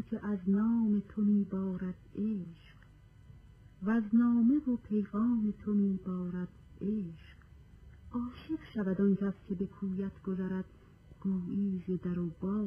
که از نام تو می بارد عشق، و از نامه و پیغام تو می بارد عشق. عاشق شود آن کس که به کویت گذرد، گویی ز در و بام